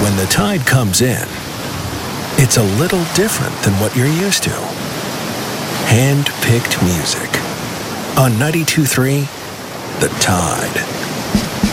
when the tide comes in, it's a little different than what you're used to. Hand-picked music. On 92.3, The Tide.